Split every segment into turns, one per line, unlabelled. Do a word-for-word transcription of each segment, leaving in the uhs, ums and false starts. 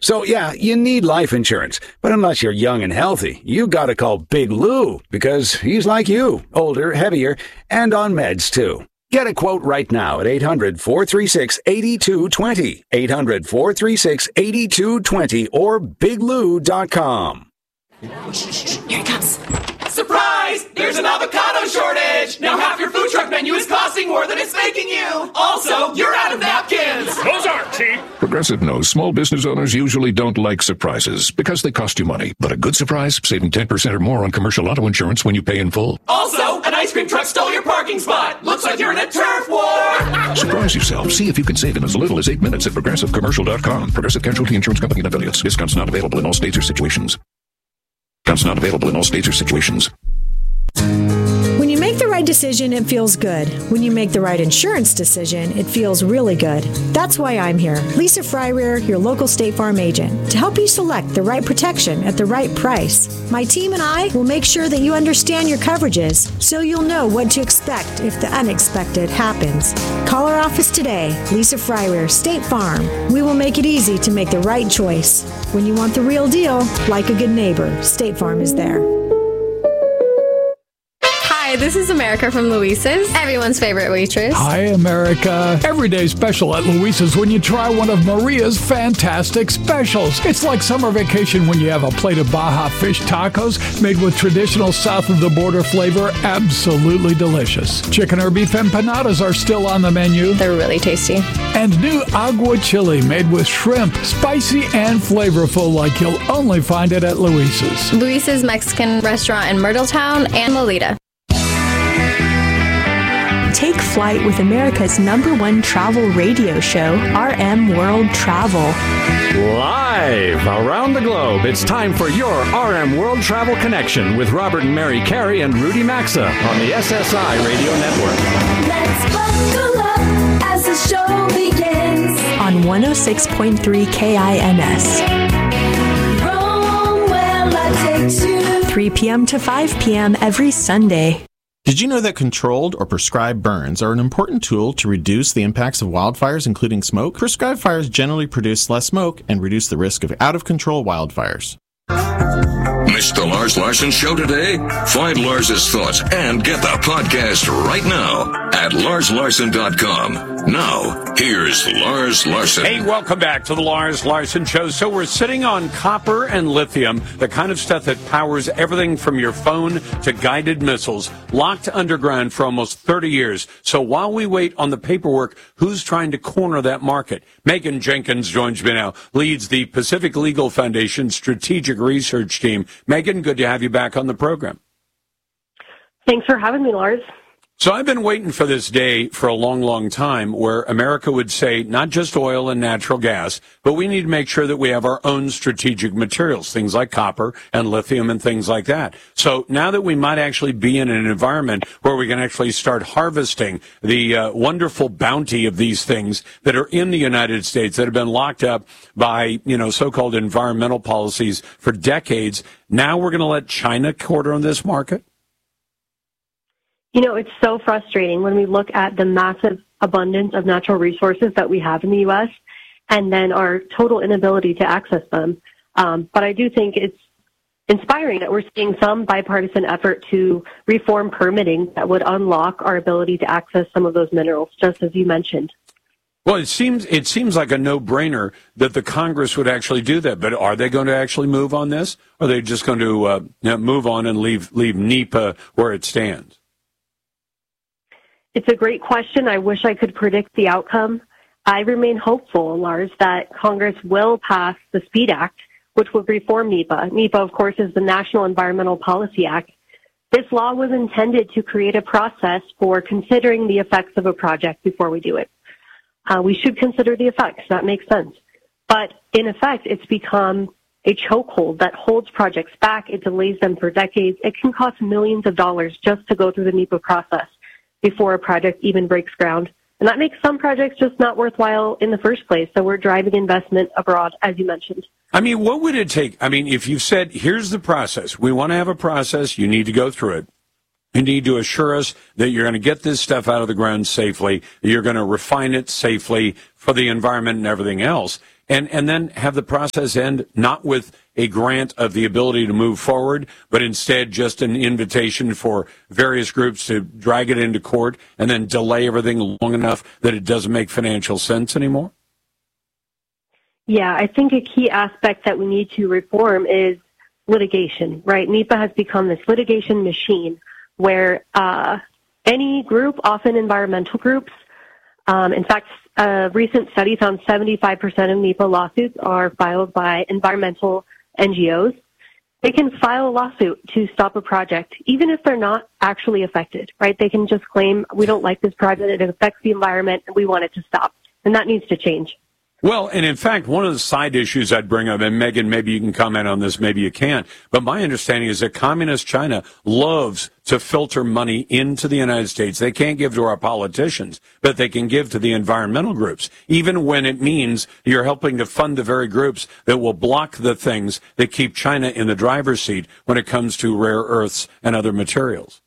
So yeah, you need life insurance. But unless you're young and healthy, you gotta call Big Lou, because he's like you, older, heavier, and on meds too. Get a quote right now at eight hundred, four three six, eight two two zero, eight hundred, four three six, eight two two zero, or big lou dot com.
Here it comes. Surprise! There's an avocado shortage! Now half your food truck menu is costing more than it's making you! Also, you're out of napkins!
Those aren't cheap! Progressive knows small business owners usually don't like surprises because they cost you money. But a good surprise, saving ten percent or more on commercial auto insurance when you pay in full.
Also, an ice cream truck stole your parking spot! Looks like you're in a turf war!
Surprise yourself. See if you can save in as little as eight minutes at progressive commercial dot com. Progressive Casualty Insurance Company and affiliates. Discounts not available in all states or situations. Discounts not available in all states or situations.
When you make the right decision, it feels good. When you make the right insurance decision, it feels really good. That's why I'm here, Lisa Fryrear, your local State Farm agent, to help you select the right protection at the right price. My team and I will make sure that you understand your coverages so you'll know what to expect if the unexpected happens. Call our office today, Lisa Fryrear, State Farm. We will make it easy to make the right choice. When you want the real deal, like a good neighbor, State Farm is there.
Hi, this is America from Luisa's, everyone's favorite waitress.
Hi, America. Everyday special at Luisa's when you try one of Maria's fantastic specials. It's like summer vacation when you have a plate of Baja fish tacos made with traditional south-of-the-border flavor. Absolutely delicious. Chicken or beef empanadas are still on the menu.
They're really tasty.
And new agua chili made with shrimp, spicy and flavorful like you'll only find it at Luisa's.
Luisa's Mexican restaurant in Myrtletown and Lolita.
Take flight with America's number one travel radio show, R M World Travel.
Live around the globe, it's time for your R M World Travel Connection with Robert and Mary Carey and Rudy Maxa on the S S I Radio Network.
Let's buckle up as the show begins.
On one oh six point three K I N S.
Rome, where life takes you.
three p.m. to five p.m. every Sunday.
Did you know that controlled or prescribed burns are an important tool to reduce the impacts of wildfires, including smoke? Prescribed fires generally produce less smoke and reduce the risk of out-of-control wildfires.
Missed the Lars Larson Show today? Find Lars's thoughts and get the podcast right now at lars larson dot com. Now, here's Lars Larson.
Hey, welcome back to the Lars Larson Show. So we're sitting on copper and lithium, the kind of stuff that powers everything from your phone to guided missiles, locked underground for almost thirty years. So while we wait on the paperwork, who's trying to corner that market? Megan Jenkins joins me now, leads the Pacific Legal Foundation Strategic Research Team. Megan, good to have you back on the program.
Thanks for having me, Lars.
So I've been waiting for this day for a long, long time where America would say not just oil and natural gas, but we need to make sure that we have our own strategic materials, things like copper and lithium and things like that. So now that we might actually be in an environment where we can actually start harvesting the uh, wonderful bounty of these things that are in the United States that have been locked up by, you know, so-called environmental policies for decades, now we're going to let China corner on this market?
You know, it's so frustrating when we look at the massive abundance of natural resources that we have in the U S and then our total inability to access them. Um, but I do think it's inspiring that we're seeing some bipartisan effort to reform permitting that would unlock our ability to access some of those minerals, just as you mentioned.
Well, it seems it seems like a no-brainer that the Congress would actually do that. But are they going to actually move on this? Or are they just going to uh, move on and leave leave NEPA where it stands?
It's a great question. I wish I could predict the outcome. I remain hopeful, Lars, that Congress will pass the SPEED Act, which would reform NEPA. NEPA, of course, is the National Environmental Policy Act. This law was intended to create a process for considering the effects of a project before we do it. Uh, we should consider the effects. That makes sense. But in effect, it's become a chokehold that holds projects back. It delays them for decades. It can cost millions of dollars just to go through the NEPA process before a project even breaks ground. And that makes some projects just not worthwhile in the first place. So we're driving investment abroad, as you mentioned.
I mean, what would it take? I mean, if you said, here's the process. We want to have a process. You need to go through it. You need to assure us that you're going to get this stuff out of the ground safely. You're going to refine it safely for the environment and everything else. and, and then have the process end not with a grant of the ability to move forward, but instead just an invitation for various groups to drag it into court and then delay everything long enough that it doesn't make financial sense anymore?
Yeah, I think a key aspect that we need to reform is litigation, right? NEPA has become this litigation machine where uh, any group, often environmental groups, um, in fact, a recent study found seventy-five percent of NEPA lawsuits are filed by environmental N G Os. They can file a lawsuit to stop a project, even if they're not actually affected, right? They can just claim, we don't like this project, it affects the environment, and we want it to stop. And that needs to change.
Well, and in fact, one of the side issues I'd bring up, and Megan, maybe you can comment on this, maybe you can't, but my understanding is that communist China loves to filter money into the United States. They can't give to our politicians, but they can give to the environmental groups, even when it means you're helping to fund the very groups that will block the things that keep China in the driver's seat when it comes to rare earths and other materials.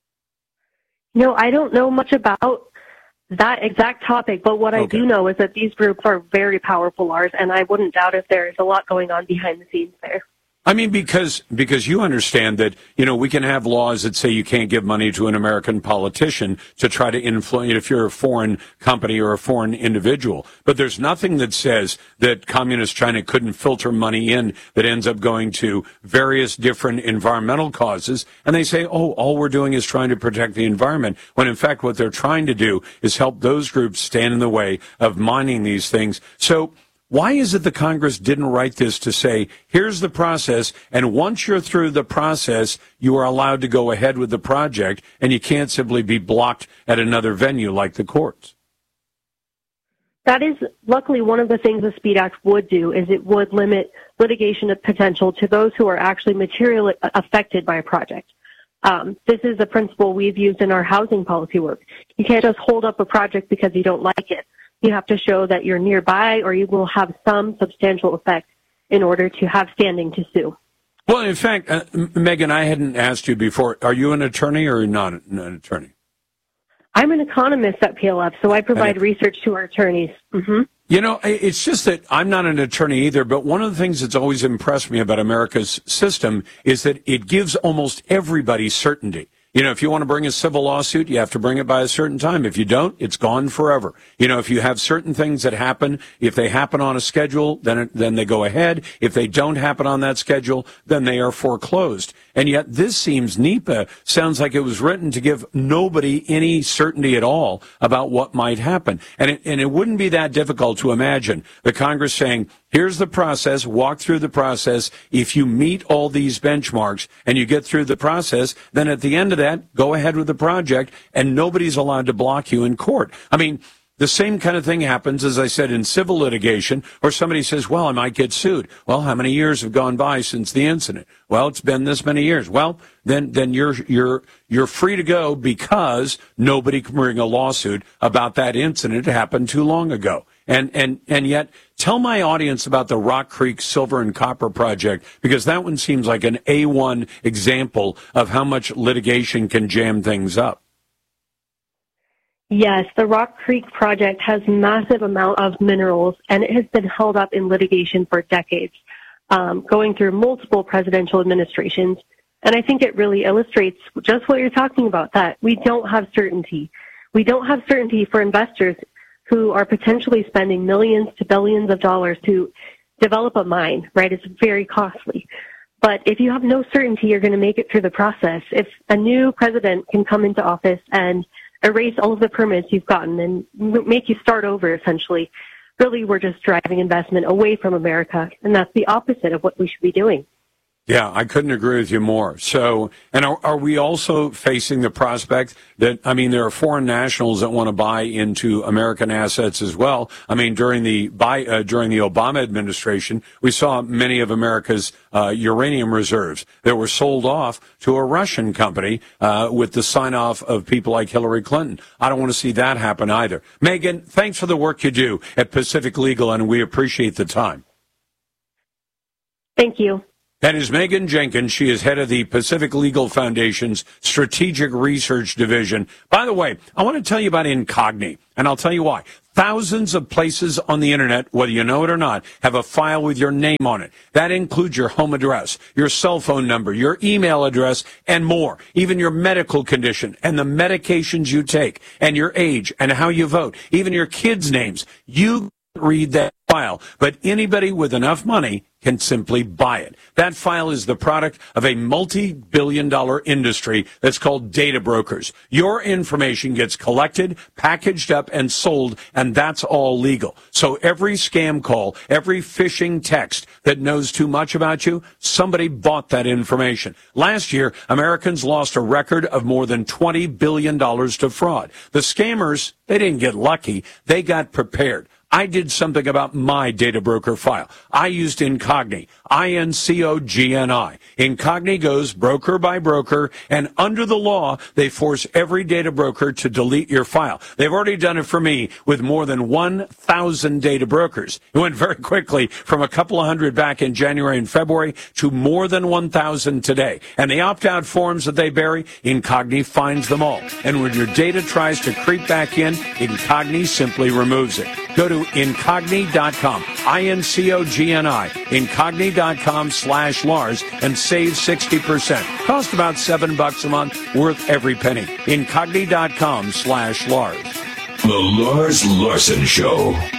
No, I don't know much about that exact topic, but what I
Okay.
do know is that these groups are very powerful, Lars, and I wouldn't doubt if there's a lot going on behind the scenes there.
I mean, because because you understand that, you know, we can have laws that say you can't give money to an American politician to try to influence if you're a foreign company or a foreign individual. But there's nothing that says that communist China couldn't filter money in that ends up going to various different environmental causes. And they say, oh, all we're doing is trying to protect the environment, when in fact what they're trying to do is help those groups stand in the way of mining these things. So why is it the Congress didn't write this to say, here's the process, and once you're through the process, you are allowed to go ahead with the project, and you can't simply be blocked at another venue like the courts?
That is, luckily, one of the things the SPEED Act would do is it would limit litigation potential to those who are actually materially affected by a project. Um, this is a principle we've used in our housing policy work. You can't just hold up a project because you don't like it. You have to show that you're nearby or you will have some substantial effect in order to have standing to sue.
Well, in fact, uh, Megan, I hadn't asked you before. Are you an attorney or not an attorney?
I'm an economist at P L F, so I provide research to our attorneys. Mm-hmm.
You know, it's just that I'm not an attorney either, but one of the things that's always impressed me about America's system is that it gives almost everybody certainty. You know, if you want to bring a civil lawsuit, you have to bring it by a certain time. If you don't, it's gone forever. You know, if you have certain things that happen, if they happen on a schedule, then it, then they go ahead. If they don't happen on that schedule, then they are foreclosed. And yet this seems, NEPA sounds like it was written to give nobody any certainty at all about what might happen. And it, and it wouldn't be that difficult to imagine the Congress saying, here's the process, walk through the process. If you meet all these benchmarks and you get through the process, then at the end of that, go ahead with the project, and nobody's allowed to block you in court. I mean, the same kind of thing happens, as I said, in civil litigation, or somebody says, well, I might get sued. Well, how many years have gone by since the incident? Well, it's been this many years. Well, then, then you're, you're, you're free to go because nobody can bring a lawsuit about that incident. It happened too long ago. And, and, and yet, tell my audience about the Rock Creek Silver and Copper Project, because that one seems like an A one example of how much litigation can jam things up.
Yes, the Rock Creek Project has massive amount of minerals, and it has been held up in litigation for decades, um, going through multiple presidential administrations. And I think it really illustrates just what you're talking about, that we don't have certainty. We don't have certainty for investors who are potentially spending millions to billions of dollars to develop a mine, right? It's very costly. But if you have no certainty you're going to make it through the process, if a new president can come into office and erase all of the permits you've gotten and make you start over, essentially, really we're just driving investment away from America, and that's the opposite of what we should be doing.
Yeah, I couldn't agree with you more. So, and are, are we also facing the prospect that, I mean, there are foreign nationals that want to buy into American assets as well? I mean, during the buy, uh, during the Obama administration, we saw many of America's uh, uranium reserves that were sold off to a Russian company uh, with the sign-off of people like Hillary Clinton. I don't want to see that happen either. Megan, thanks for the work you do at Pacific Legal, and we appreciate the time.
Thank you.
That is Megan Jenkins. She is head of the Pacific Legal Foundation's Strategic Research Division. By the way, I want to tell you about Incogni, and I'll tell you why. Thousands of places on the internet, whether you know it or not, have a file with your name on it. That includes your home address, your cell phone number, your email address, and more. Even your medical condition and the medications you take, and your age and how you vote, even your kids' names. You read that file, but anybody with enough money can simply buy it. That file is the product of a multi-billion dollar industry that's called data brokers. Your information gets collected, packaged up, and sold, and that's all legal. So every scam call, every phishing text that knows too much about you, somebody bought that information. Last year, Americans lost a record of more than twenty billion dollars to fraud. The scammers, they didn't get lucky. They got prepared. I did something about my data broker file. I used Incogni, I N C O G N I. Incogni goes broker by broker, and under the law, they force every data broker to delete your file. They've already done it for me with more than one thousand data brokers. It went very quickly from a couple of hundred back in January and February to more than one thousand today. And the opt-out forms that they bury, Incogni finds them all. And when your data tries to creep back in, Incogni simply removes it. Go to Incogni dot com, I N C O G N I, Incogni dot com slash Lars, and save sixty percent. Cost about seven bucks a month, worth every penny. Incogni dot com slash Lars.
The Lars Larson Show.